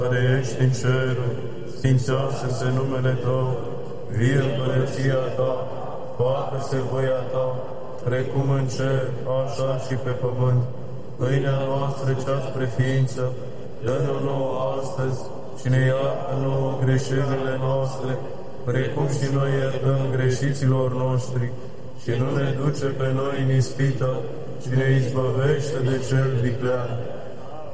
care ești în ceruri, sfințească-se numele Tău, vie împărăția Ta, facă-se voia Ta, precum în cer, așa și pe pământ. Pâinea noastră cea spre ființă, dă-ne-o nouă astăzi și ne iartă nouă greșelile noastre, precum și noi iertăm greșiților noștri, și nu ne duce pe noi în ispită, ci ne izbăvește de cel viclean.